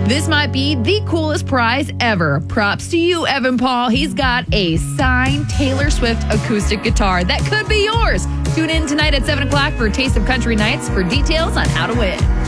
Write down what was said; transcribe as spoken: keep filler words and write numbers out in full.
This might be the coolest prize ever. Props to you, Evan Paul. He's got a signed Taylor Swift acoustic guitar that could be yours. Tune in tonight at seven o'clock for Taste of Country Nights for details on how to win.